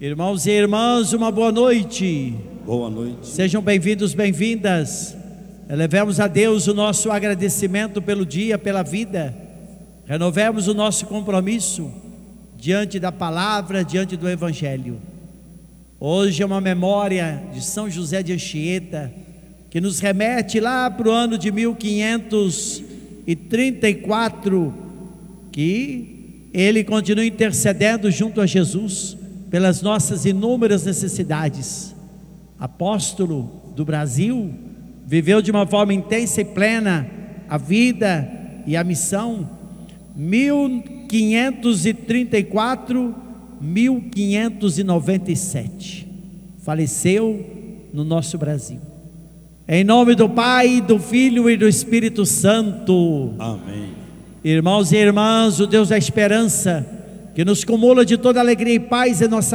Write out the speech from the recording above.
Irmãos e irmãs, uma boa noite. Boa noite. Sejam bem-vindos, bem-vindas. Elevemos a Deus o nosso agradecimento pelo dia, pela vida. Renovemos o nosso compromisso diante da palavra, diante do Evangelho. Hoje é uma memória de São José de Anchieta, que nos remete lá para o ano de 1534, que ele continua intercedendo junto a Jesus pelas nossas inúmeras necessidades. Apóstolo do Brasil, viveu de uma forma intensa e plena a vida e a missão. 1534, 1597, faleceu no nosso Brasil. Em nome do Pai, do Filho e do Espírito Santo. Amém. Irmãos e irmãs, o Deus da esperança, que nos cumula de toda alegria e paz em nossa